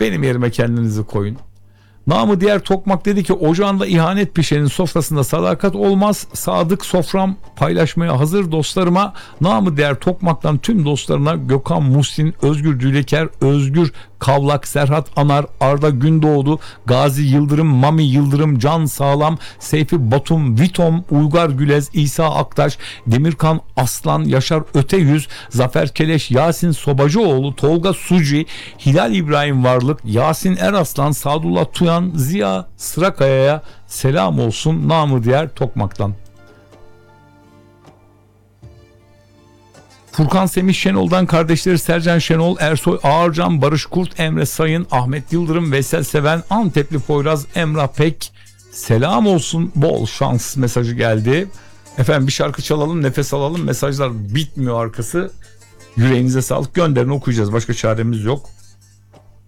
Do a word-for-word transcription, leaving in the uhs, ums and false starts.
Benim yerime kendinizi koyun. Namı diğer Tokmak dedi ki ocağında ihanet pişenin sofrasında sadakat olmaz. Sadık sofram paylaşmaya hazır dostlarıma. Namı diğer Tokmak'tan tüm dostlarına Gökhan Muhsin, Özgür Düleker, Özgür Kavlak, Serhat Anar, Arda Gündoğdu, Gazi Yıldırım, Mami Yıldırım, Can Sağlam, Seyfi Batum, Vitom, Uygar Gülez, İsa Aktaş, Demirkan Aslan, Yaşar Öteyüz, Zafer Keleş, Yasin Sobacıoğlu, Tolga Suci, Hilal İbrahim Varlık, Yasin Eraslan, Sadullah Tuyan, Ziya Sırakaya'ya selam olsun namı diğer Tokmak'tan. Furkan Semih Şenol'dan kardeşleri Sercan Şenol, Ersoy Ağırcan, Barış Kurt, Emre Sayın, Ahmet Yıldırım, Veysel Seven, Antepli Poyraz, Emrah Pek selam olsun, bol şans mesajı geldi. Efendim bir şarkı çalalım, nefes alalım, mesajlar bitmiyor arkası. Yüreğinize sağlık, gönderin, okuyacağız, başka çaremiz yok.